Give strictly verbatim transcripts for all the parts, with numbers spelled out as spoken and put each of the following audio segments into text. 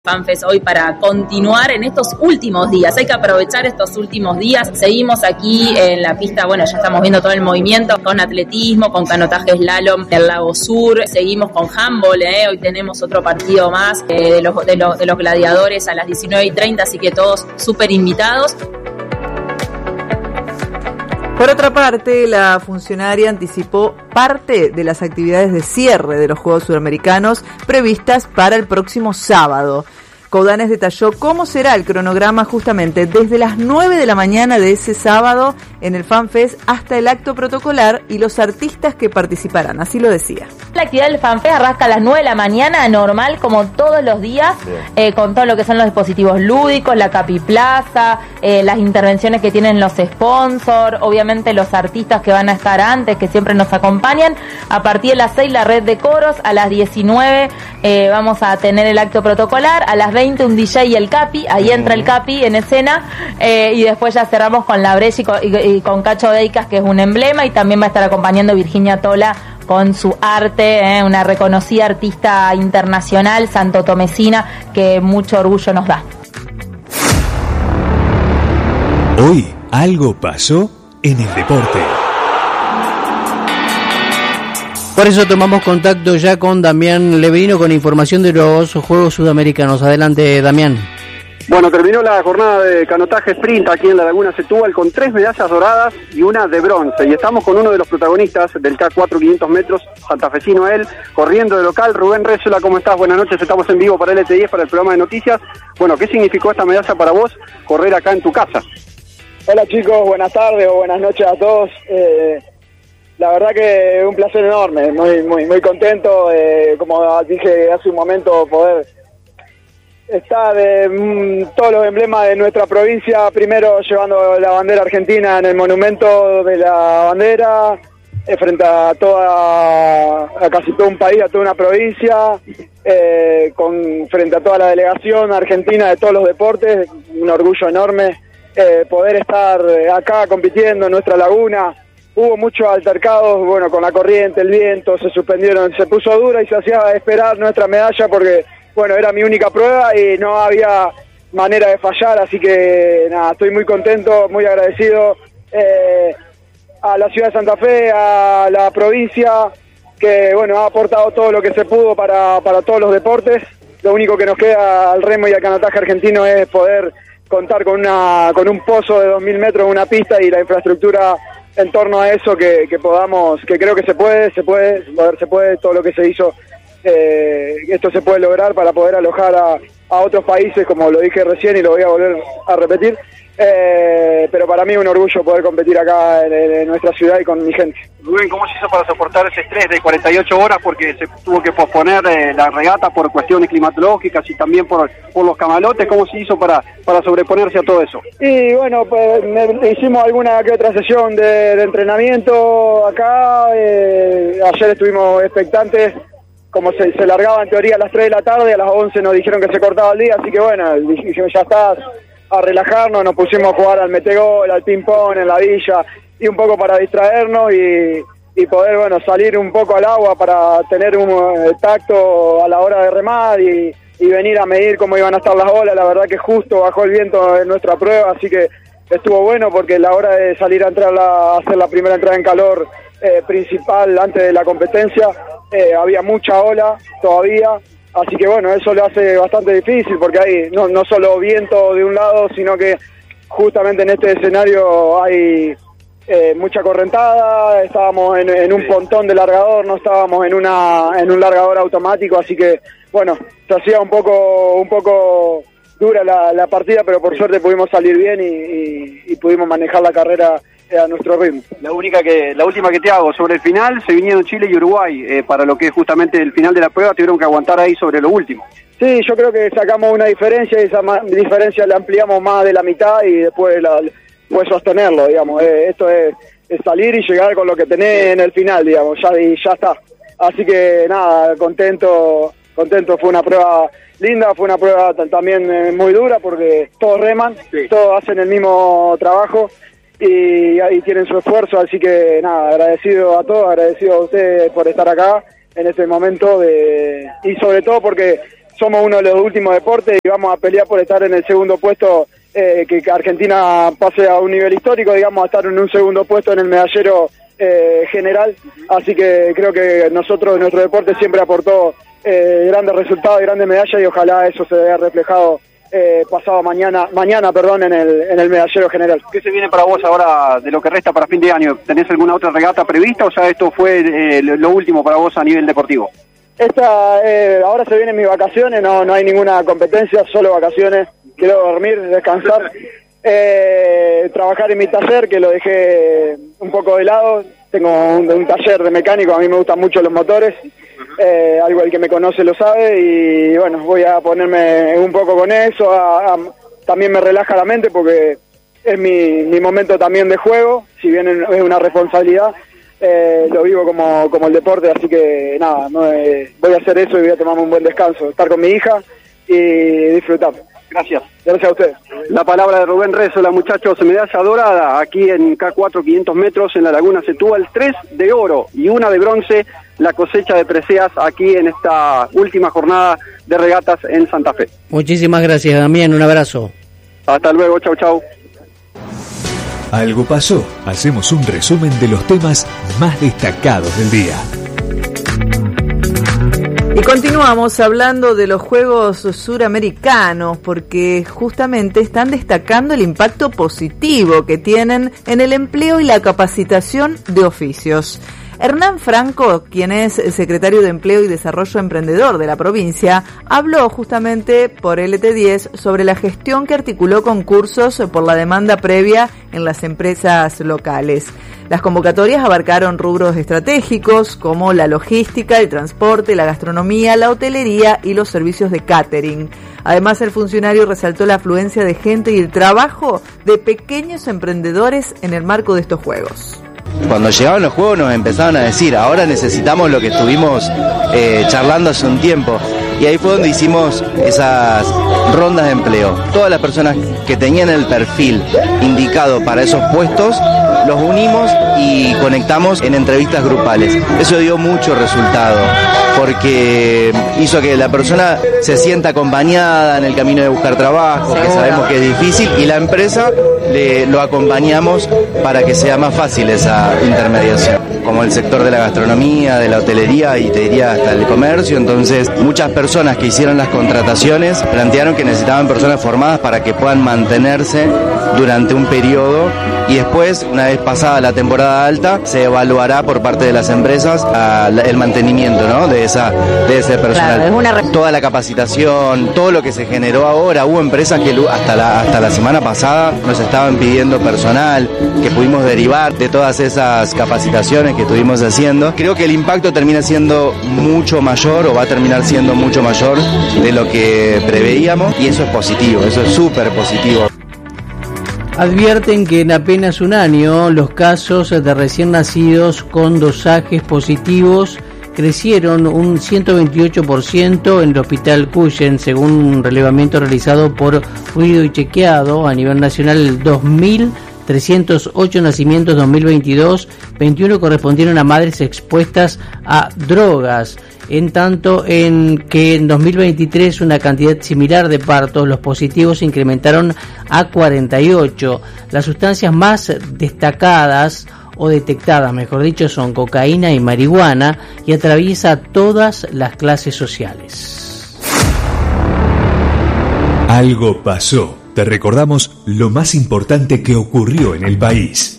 FanFest hoy para continuar en estos últimos días. Hay que aprovechar estos últimos días. Seguimos aquí en la pista, bueno, ya estamos viendo todo el movimiento con atletismo, con canotaje slalom del Lago Sur. Seguimos con handball, ¿eh? Hoy tenemos otro partido más eh, de, los, de, los, de los gladiadores a las diecinueve y treinta, así que todos súper invitados. Por otra parte, la funcionaria anticipó parte de las actividades de cierre de los Juegos Sudamericanos previstas para el próximo sábado. Coudanes detalló cómo será el cronograma justamente desde las nueve de la mañana de ese sábado en el FanFest hasta el acto protocolar y los artistas que participarán, así lo decía. La actividad del FanFest arranca a las nueve de la mañana, normal, como todos los días, eh, con todo lo que son los dispositivos lúdicos, la Capiplaza, eh, las intervenciones que tienen los sponsors, obviamente los artistas que van a estar antes, que siempre nos acompañan. A partir de las seis la red de coros, a las diecinueve eh, vamos a tener el acto protocolar, a las veinte un D J y el Capi, ahí entra el Capi en escena, eh, y después ya cerramos con la Brecha y con, y, y con Cacho Deicas, que es un emblema, y también va a estar acompañando Virginia Tola con su arte, eh, una reconocida artista internacional santotomecina que mucho orgullo nos da. Hoy algo pasó en el deporte. Por eso tomamos contacto ya con Damián Leverino con información de los Juegos Sudamericanos. Adelante, Damián. Bueno, terminó la jornada de canotaje sprint aquí en la Laguna Setúbal con tres medallas doradas y una de bronce. Y estamos con uno de los protagonistas del K cuatro quinientos metros, santafesino él, corriendo de local. Rubén Rézola, ¿cómo estás? Buenas noches, estamos en vivo para L T diez, para el programa de noticias. Bueno, ¿qué significó esta medalla para vos, correr acá en tu casa? Hola chicos, buenas tardes o buenas noches a todos. Eh... La verdad que es un placer enorme, muy muy muy contento, eh, como dije hace un momento, poder estar en todos los emblemas de nuestra provincia, primero llevando la bandera argentina en el monumento de la bandera, eh, frente a toda, a casi todo un país, a toda una provincia, eh, con frente a toda la delegación argentina de todos los deportes, un orgullo enorme eh, poder estar acá compitiendo en nuestra laguna. Hubo muchos altercados, bueno, con la corriente, el viento, se suspendieron, se puso dura y se hacía esperar nuestra medalla porque, bueno, era mi única prueba y no había manera de fallar, así que, nada, estoy muy contento, muy agradecido eh, a la ciudad de Santa Fe, a la provincia, que, bueno, ha aportado todo lo que se pudo para, para todos los deportes. Lo único que nos queda al remo y al canotaje argentino es poder contar con una con un pozo de dos mil metros, una pista y la infraestructura en torno a eso que, que podamos, que creo que se puede, se puede, se puede, todo lo que se hizo, eh, esto se puede lograr para poder alojar a, a otros países, como lo dije recién y lo voy a volver a repetir, eh, pero para mí es un orgullo poder competir acá en, en nuestra ciudad y con mi gente. Rubén, ¿cómo se hizo para soportar ese estrés de cuarenta y ocho horas? Porque se tuvo que posponer eh, la regata por cuestiones climatológicas y también por, por los camalotes. ¿Cómo se hizo para, para sobreponerse a todo eso? Y bueno, pues me, hicimos alguna que otra sesión de, de entrenamiento acá. Eh, ayer estuvimos expectantes, como se, se largaba en teoría a las tres de la tarde, a las once nos dijeron que se cortaba el día, así que bueno, dijimos ya está, a relajarnos, nos pusimos a jugar al metegol, al ping-pong en la villa, y un poco para distraernos y, y poder, bueno, salir un poco al agua para tener un eh, tacto a la hora de remar y, y venir a medir cómo iban a estar las olas. La verdad que justo bajó el viento en nuestra prueba, así que estuvo bueno porque a la hora de salir a entrar la, a hacer la primera entrada en calor eh, principal antes de la competencia, eh, había mucha ola todavía, así que bueno, eso lo hace bastante difícil porque hay no, no solo viento de un lado, sino que justamente en este escenario hay Eh, mucha correntada, estábamos en, en un pontón de largador, no estábamos en una en un largador automático, así que bueno, se hacía un poco un poco dura la, la partida, pero por suerte pudimos salir bien y, y, y pudimos manejar la carrera a nuestro ritmo. La única que la última que te hago, sobre el final se vinieron Chile y Uruguay, eh, para lo que es justamente el final de la prueba, tuvieron que aguantar ahí sobre lo último. Sí, yo creo que sacamos una diferencia y esa ma- diferencia la ampliamos más de la mitad y después la puedes sostenerlo, digamos, eh, esto es, es salir y llegar con lo que tenés en el final, digamos, ya y ya está. Así que nada, contento, contento, fue una prueba linda, fue una prueba t- también eh, muy dura porque todos reman, sí. Todos hacen el mismo trabajo y ahí tienen su esfuerzo, así que nada, agradecido a todos, agradecido a ustedes por estar acá en este momento de y sobre todo porque somos uno de los últimos deportes y vamos a pelear por estar en el segundo puesto, eh, que Argentina pase a un nivel histórico, digamos, a estar en un segundo puesto en el medallero eh, general. Así que creo que nosotros, nuestro deporte siempre aportó eh, grandes resultados y grandes medallas, y ojalá eso se vea reflejado Eh, pasado mañana, mañana perdón, en el, en el medallero general. ¿Qué se viene para vos ahora de lo que resta para fin de año? ¿Tenés alguna otra regata prevista o ya esto fue eh, lo último para vos a nivel deportivo? Esta, eh, ahora se vienen mis vacaciones, no, no hay ninguna competencia, solo vacaciones. Quiero dormir, descansar, eh, trabajar en mi taller, que lo dejé un poco de lado. Tengo un, un taller de mecánico, a mí me gustan mucho los motores. Eh, algo el que me conoce lo sabe, y bueno, voy a ponerme un poco con eso, a, a, también me relaja la mente porque es mi, mi momento también de juego, si bien es una responsabilidad, eh, lo vivo como, como el deporte, así que nada, no, eh, voy a hacer eso y voy a tomarme un buen descanso, estar con mi hija y disfrutar. Gracias. Gracias a ustedes. La palabra de Rubén Rezola, muchachos, medalla dorada aquí en K cuatro quinientos metros en la Laguna Setúbal, tres de oro y una de bronce, la cosecha de preseas aquí en esta última jornada de regatas en Santa Fe. Muchísimas gracias, Damián, un abrazo. Hasta luego, chau chau. Algo pasó. Hacemos un resumen de los temas más destacados del día. Y continuamos hablando de los Juegos Suramericanos porque justamente están destacando el impacto positivo que tienen en el empleo y la capacitación de oficios. Hernán Franco, quien es secretario de Empleo y Desarrollo Emprendedor de la provincia, habló justamente por L T diez sobre la gestión que articuló concursos por la demanda previa en las empresas locales. Las convocatorias abarcaron rubros estratégicos como la logística, el transporte, la gastronomía, la hotelería y los servicios de catering. Además, el funcionario resaltó la afluencia de gente y el trabajo de pequeños emprendedores en el marco de estos juegos. Cuando llegaban los juegos nos empezaban a decir, ahora necesitamos lo que estuvimos eh, charlando hace un tiempo. Y ahí fue donde hicimos esas rondas de empleo. Todas las personas que tenían el perfil indicado para esos puestos, los unimos y conectamos en entrevistas grupales. Eso dio mucho resultado, porque hizo que la persona se sienta acompañada en el camino de buscar trabajo, que sabemos que es difícil, y la empresa le, lo acompañamos para que sea más fácil esa intermediación. Como el sector de la gastronomía, de la hotelería y te diría hasta el comercio, entonces muchas personas que hicieron las contrataciones plantearon que necesitaban personas formadas para que puedan mantenerse durante un periodo, y después, una vez pasada la temporada alta, se evaluará por parte de las empresas uh, el mantenimiento, ¿no?, de esa de ese personal. Claro, es una... Toda la capacitación, todo lo que se generó ahora, hubo empresas que hasta la, hasta la semana pasada nos estaban pidiendo personal, que pudimos derivar de todas esas capacitaciones que estuvimos haciendo. Creo que el impacto termina siendo mucho mayor, o va a terminar siendo mucho mayor de lo que preveíamos, y eso es positivo, eso es súper positivo. Advierten que en apenas un año los casos de recién nacidos con dosajes positivos crecieron un ciento veintiocho por ciento en el Hospital Cuyen, según un relevamiento realizado por Ruido y Chequeado a nivel nacional. El dos mil trescientos ocho nacimientos dos mil veintidós, veintiuno correspondieron a madres expuestas a drogas, en tanto en que en dos mil veintitrés una cantidad similar de partos, los positivos se incrementaron a cuarenta y ocho. Las sustancias más destacadas o detectadas, mejor dicho, son cocaína y marihuana, y atraviesa todas las clases sociales. Algo pasó. Te recordamos lo más importante que ocurrió en el país.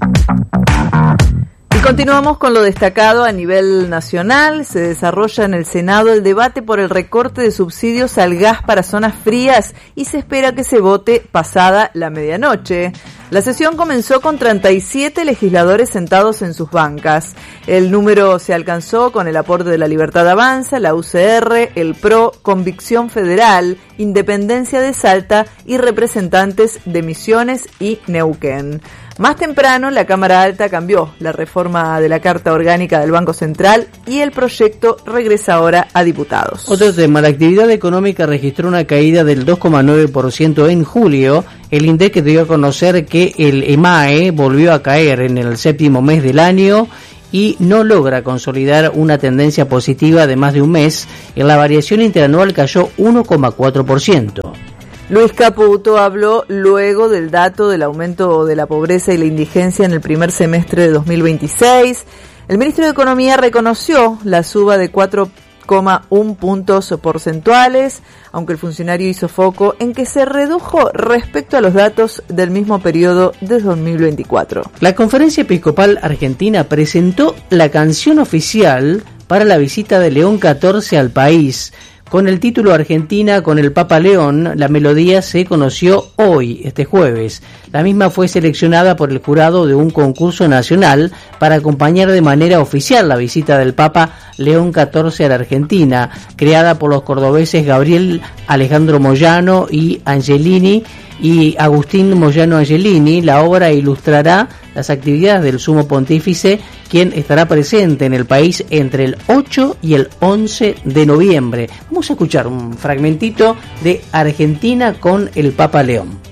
Y continuamos con lo destacado a nivel nacional. Se desarrolla en el Senado el debate por el recorte de subsidios al gas para zonas frías y se espera que se vote pasada la medianoche. La sesión comenzó con treinta y siete legisladores sentados en sus bancas. El número se alcanzó con el aporte de La Libertad Avanza, la U C R, el P R O, Convicción Federal, Independencia de Salta y representantes de Misiones y Neuquén. Más temprano, la Cámara Alta cambió la reforma de la Carta Orgánica del Banco Central y el proyecto regresa ahora a diputados. Otro tema, la actividad económica registró una caída del dos coma nueve por ciento en julio. El INDEC dio a conocer que el EMAE volvió a caer en el séptimo mes del año y no logra consolidar una tendencia positiva de más de un mes. En la variación interanual cayó uno coma cuatro por ciento. Luis Caputo habló luego del dato del aumento de la pobreza y la indigencia en el primer semestre de dos mil veintiséis. El ministro de Economía reconoció la suba de cuatro coma uno puntos porcentuales, aunque el funcionario hizo foco en que se redujo respecto a los datos del mismo periodo de dos mil veinticuatro. La Conferencia Episcopal Argentina presentó la canción oficial para la visita de León catorce al país. Con el título Argentina con el Papa León, la melodía se conoció hoy, este jueves. La misma fue seleccionada por el jurado de un concurso nacional para acompañar de manera oficial la visita del Papa León catorce a la Argentina, creada por los cordobeses Gabriel Alejandro Moyano y Angelini y Agustín Moyano Angelini. La obra ilustrará las actividades del Sumo Pontífice, quien estará presente en el país entre el ocho y el once de noviembre. Vamos a escuchar un fragmentito de Argentina con el Papa León.